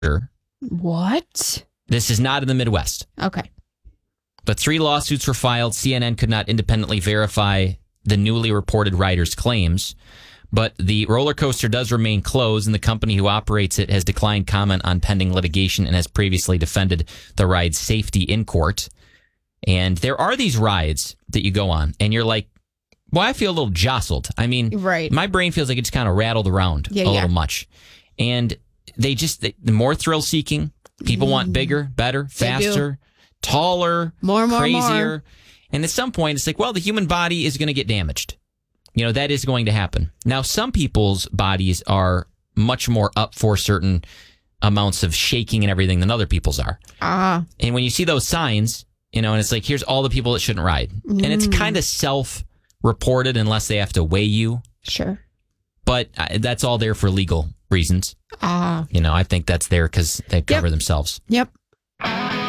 What? This is not in the Midwest. Okay. But 3 lawsuits were filed. CNN could not independently verify the newly reported rider's claims. But the roller coaster does remain closed, and the company who operates it has declined comment on pending litigation and has previously defended the ride's safety in court. And there are these rides that you go on, and you're like, well, I feel a little jostled. I mean, my brain feels like it's kind of rattled around a little much. And the more thrill-seeking, people want bigger, better, faster, taller, more, crazier. More. And at some point, it's like, well, the human body is going to get damaged. You know, that is going to happen. Now, some people's bodies are much more up for certain amounts of shaking and everything than other people's are. And when you see those signs, you know, and it's like, here's all the people that shouldn't ride. And it's kind of self-reported unless they have to weigh you. Sure. But that's all there for legal reasons. You know, I think that's there because they cover themselves. Yep.